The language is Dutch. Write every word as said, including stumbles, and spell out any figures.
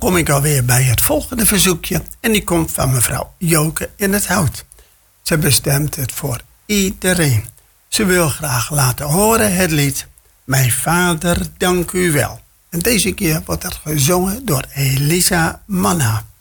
kom ik alweer bij het volgende verzoekje. En die komt van mevrouw Joke in het Hout. Ze bestemt het voor iedereen. Ze wil graag laten horen het lied Mijn Vader, dank u wel. En deze keer wordt het gezongen door Elisa Manna.